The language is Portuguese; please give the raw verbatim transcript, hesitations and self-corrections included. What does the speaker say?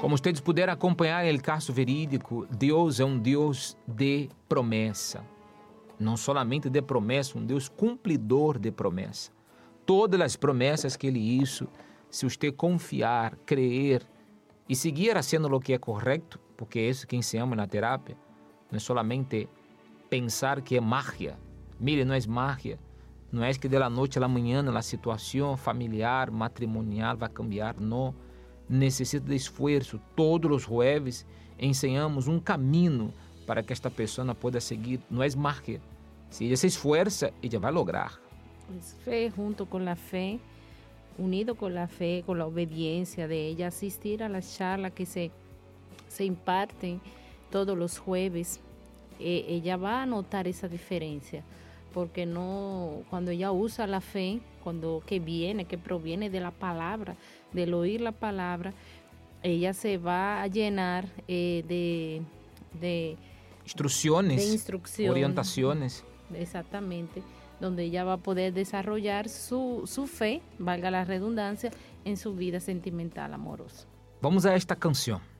Como vocês puderam acompanhar no caso verídico, Deus é um Deus de promessa. Não somente de promessa, um Deus cumpridor de promessa. Todas as promessas que Ele hizo, se você confiar, crer e seguir fazendo o que é correto, porque é isso que ensinamos na terapia, não é somente pensar que é magia. Mire, não é magia. Não é que de la noite à manhã a situação familiar, matrimonial vai cambiar, não. Necessita de esforço. Todos os jueves ensinamos um caminho para que esta pessoa possa seguir. Não é magia. Se ela se esforça, ela vai lograr. Es fe junto con la fe, unido con la fe, con la obediencia de ella, asistir a las charlas que se, se imparten todos los jueves. Eh, ella va a notar esa diferencia, porque no, cuando ella usa la fe, cuando que viene, que proviene de la palabra, del oír la palabra, ella se va a llenar eh, de, de instrucciones, de instrucción, orientaciones. Exactamente, donde ella va a poder desarrollar su, su fe, valga la redundancia, en su vida sentimental amorosa. Vamos a esta canção.